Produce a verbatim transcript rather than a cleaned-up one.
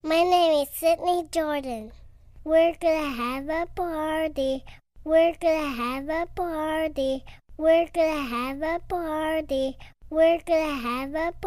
My name is Sydney Jordan. We're gonna have a party. We're gonna have a party. We're gonna have a party. We're gonna have a party.